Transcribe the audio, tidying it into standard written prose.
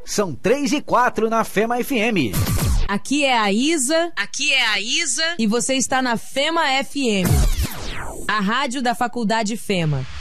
São 3h04 na Fema FM. Aqui é a Isa. E você está na Fema FM, a rádio da Faculdade Fema.